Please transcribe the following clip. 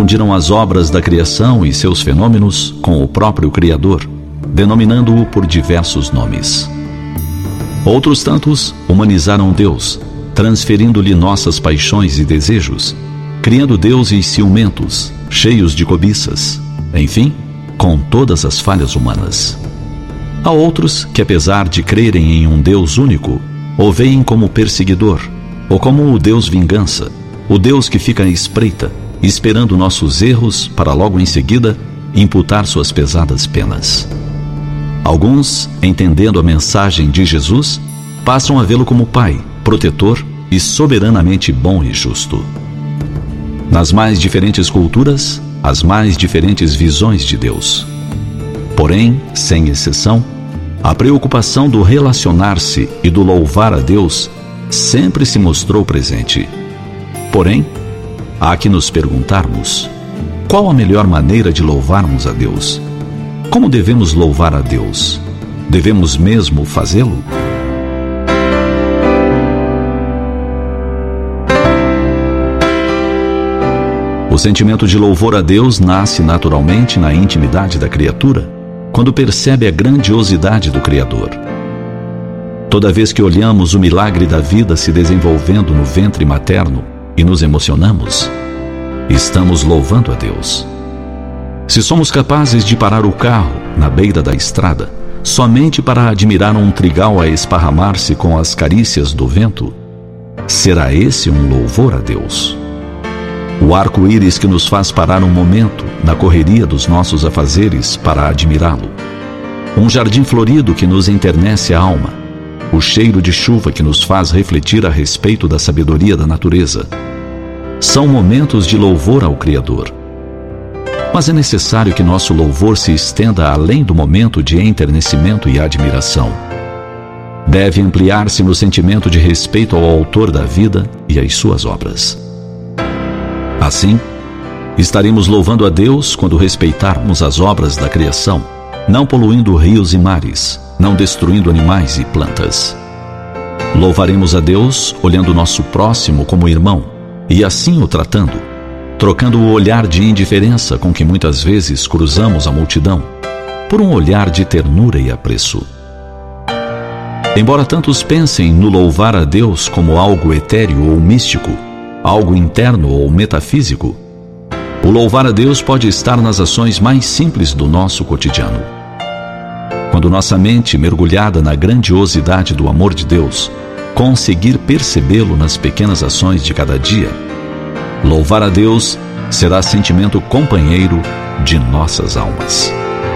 Confundiram as obras da criação e seus fenômenos com o próprio Criador, denominando-o por diversos nomes. Outros tantos humanizaram Deus, transferindo-lhe nossas paixões e desejos, criando deuses ciumentos, cheios de cobiças, enfim, com todas as falhas humanas. Há outros que, apesar de crerem em um Deus único, o veem como perseguidor, ou como o Deus vingança, o Deus que fica à espreita, esperando nossos erros para logo em seguida imputar suas pesadas penas. Alguns, entendendo a mensagem de Jesus, passam a vê-lo como Pai, protetor e soberanamente bom e justo. Nas mais diferentes culturas, as mais diferentes visões de Deus. Porém, sem exceção, a preocupação do relacionar-se e do louvar a Deus sempre se mostrou presente. Porém, há que nos perguntarmos: qual a melhor maneira de louvarmos a Deus? Como devemos louvar a Deus? Devemos mesmo fazê-lo? O sentimento de louvor a Deus nasce naturalmente na intimidade da criatura, quando percebe a grandiosidade do Criador. Toda vez que olhamos o milagre da vida se desenvolvendo no ventre materno e nos emocionamos, estamos louvando a Deus. Se somos capazes de parar o carro na beira da estrada somente para admirar um trigal a esparramar-se com as carícias do vento, será esse um louvor a Deus? O arco-íris que nos faz parar um momento na correria dos nossos afazeres para admirá-lo. Um jardim florido que nos enternece a alma. O cheiro de chuva que nos faz refletir a respeito da sabedoria da natureza. São momentos de louvor ao Criador. Mas é necessário que nosso louvor se estenda além do momento de enternecimento e admiração. Deve ampliar-se no sentimento de respeito ao Autor da vida e às suas obras. Assim, estaremos louvando a Deus quando respeitarmos as obras da criação, não poluindo rios e mares, não destruindo animais e plantas. Louvaremos a Deus olhando nosso próximo como irmão e assim o tratando, trocando o olhar de indiferença com que muitas vezes cruzamos a multidão, por um olhar de ternura e apreço. Embora tantos pensem no louvar a Deus como algo etéreo ou místico, algo interno ou metafísico, o louvar a Deus pode estar nas ações mais simples do nosso cotidiano. Quando nossa mente, mergulhada na grandiosidade do amor de Deus, conseguir percebê-lo nas pequenas ações de cada dia, louvar a Deus será sentimento companheiro de nossas almas.